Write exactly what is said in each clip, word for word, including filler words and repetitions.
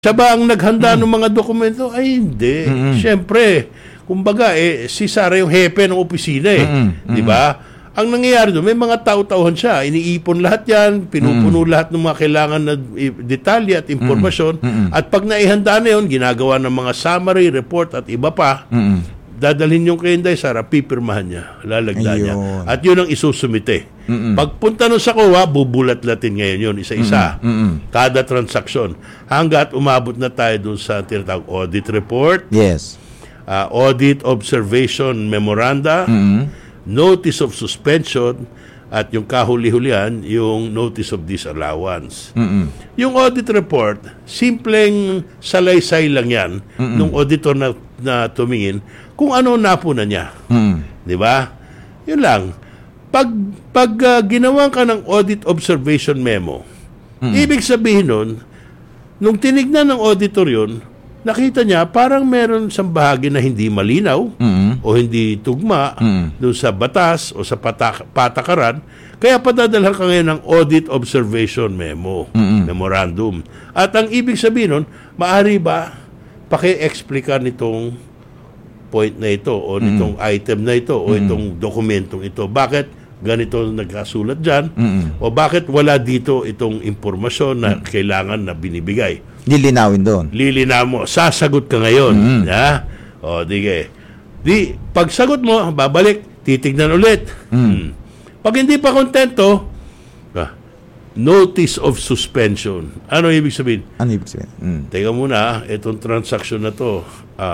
Siya ba ang naghanda ng mga dokumento? Ay, hindi. Mm-mm. Siyempre, kumbaga, eh, si Sara yung hepe ng opisina eh. Mm-mm. Di ba? Ang nangyayari doon, may mga tao-tauhan siya. Iniipon lahat yan, pinupuno lahat ng mga kailangan na i- detalye at impormasyon. Mm-mm. At pag naihanda na yun, ginagawa ng mga summary, report at iba pa, Mm-mm. dadalhin yung kay Inday Sara, pipirmahan niya, lalagda niya. Ayun. At yun ang isusumite. Mm-mm. Pagpunta nun sa kuha, bubulat-latin ngayon yun, isa-isa. Mm-mm. Kada transaksyon. Hanggat umabot na tayo dun sa tinatawag audit report, Yes. uh, audit observation memoranda, Mm-mm. notice of suspension, at yung kahuli-hulihan, yung notice of disallowance. Mm-mm. Yung audit report, simpleng salaysay lang yan nung auditor na, na tumingin kung ano napunan niya. Mm-mm. Di ba? Yun lang. Pag, pag uh, ginawa ka ng audit observation memo, ibig sabihin nun, nung tinignan ng auditor yun, nakita niya parang meron sa bahagi na hindi malinaw Mm-mm. o hindi tugma Mm. doon sa batas o sa patak- patakaran, kaya padadalhan ka ngayon ng audit observation memo, Mm-mm. memorandum. At ang ibig sabihin nun, maaari ba paki-explica nitong point na ito o nitong item na ito o itong dokumentong ito. Bakit ganito nagkasulat dyan? Mm-mm. O bakit wala dito itong impormasyon na kailangan na binibigay? Lilinawin doon. Lilinaw mo, sasagot ka ngayon. Ha? O, dige. Di, pag sagot mo, babalik, titignan ulit. Hmm. Pag hindi pa kontento, ah, notice of suspension. Ano ibig sabihin? Ano ibig sabihin? Mm. Teka muna, itong transaction na to,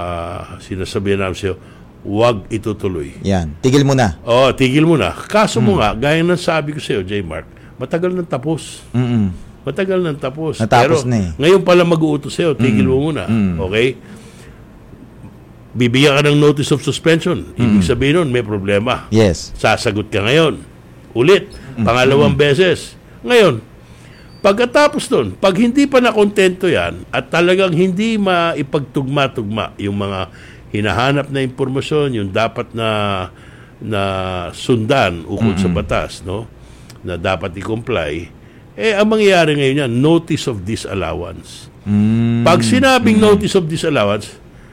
ah, sinasabihan namin sa'yo, huwag itutuloy. Yan. Tigil mo na. Oh, tigil muna. Kaso mo nga, gaya ng sabi ko sa'yo, J. Mark, matagal nang tapos. Mm-mm. Matagal nang tapos. Natapos Pero na eh. ngayon pala mag-uutos sa'yo, tigil mo muna. Okay? Bibigyan ka ng notice of suspension. Ibig sabihin nun, may problema. Yes. Sasagot ka ngayon. Ulit. Pangalawang beses. Ngayon, pagkatapos nun, pag hindi pa nakontento yan at talagang hindi maipagtugma-tugma yung mga hinahanap na impormasyon, yung dapat na na sundan ukol sa batas, no? Na dapat i-comply, eh, ang mangyayari ngayon yan, notice of disallowance. Mm. Pag sinabing notice of disallowance,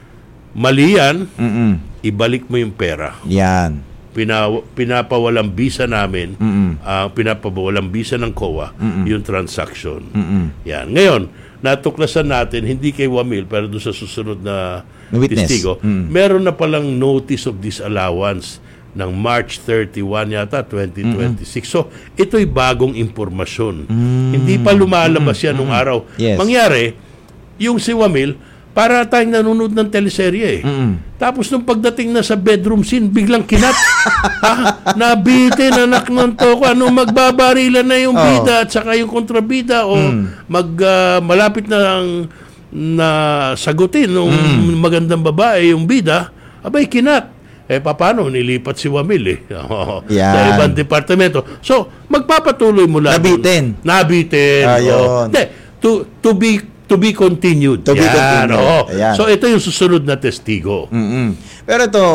mali yan, Mm-mm. ibalik mo yung pera. Yan. Pina, pinapawalang visa namin, Mm-mm. ang pinapawalang visa ng C O A, yung transaction. Mm-mm. Yan. Ngayon, natuklasan natin, hindi kay Wamil, pero doon sa susunod na Witness. testigo, Mm. meron na palang notice of disallowance ng March thirty-one yata, twenty twenty-six. So, ito'y bagong impormasyon. Hindi pa lumalabas yan nung araw. Yes. Mangyari, yung si Wamil, para tayong nanonood ng teleserye eh. Mm-mm. Tapos nung pagdating na sa bedroom scene, biglang kinat. ha? Nabitin, anak ng toko. Ano, magbabarilan na yung Oh. bida at saka yung kontrabida o mag, ah, malapit na ang na sagutin ng magandang babae yung bida, abay kinat. Eh, paano? Nilipat si Wamil eh. Yan. Sa ibang departamento. So, magpapatuloy mo lang. Nabitin. Nabitin. Ayun. Oh. Hindi, to, to be to be continued. To be Yan, continued. oo. Ayan. So, ito yung susunod na testigo. Mm-mm. Pero ito,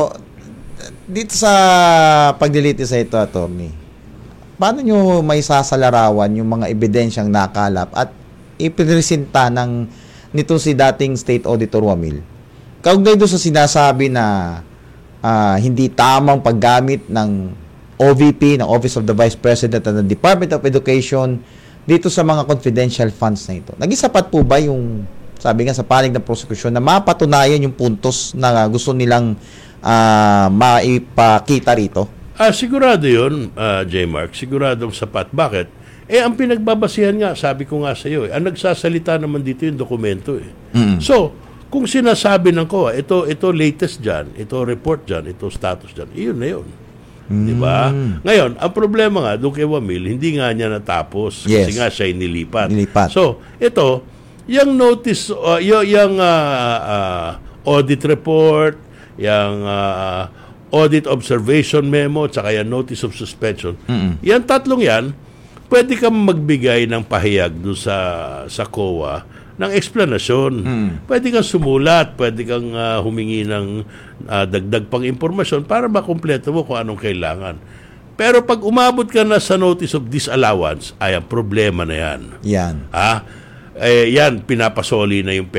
dito sa pagdelete sa ito, attorney, paano nyo may sasalarawan yung mga ebidensyang nakalap at ipipresenta ng nito si dating State Auditor Wamil? Kaugnay doon sa sinasabi na ah, hindi tamang paggamit ng O V P, ng Office of the Vice President at ng Department of Education dito sa mga confidential funds na ito. Naging sapat po ba yung, sabi nga sa panig ng prosecution, na mapatunayan yung puntos na gusto nilang ah, maipakita rito? Ah, sigurado yun, ah, J. Mark. Siguradong sapat. Bakit? Eh, ang pinagbabasihan nga, sabi ko nga sa iyo, eh, ang nagsasalita naman dito yung dokumento eh. So, kung sinasabi ng C O A, ito, ito latest dyan, ito report dyan, ito status dyan, iyon na yun. Di ba? Ngayon, ang problema nga, doon kay Wamil, hindi nga niya natapos. Kasi Yes. nga siya nilipat. Nilipat. So, ito, yung notice, uh, yung, yung uh, uh, audit report, yung uh, audit observation memo, tsaka yung notice of suspension, yan tatlong yan, pwede kang magbigay ng pahayag doon sa, sa C O A ng explanasyon. Pwede kang sumulat, pwede kang uh, humingi ng uh, dagdag pang impormasyon para makumpleto mo kung anong kailangan. Pero pag umabot ka na sa notice of disallowance, ay ang problema na yan. Yan. Ah, eh, yan, pinapasoli na yung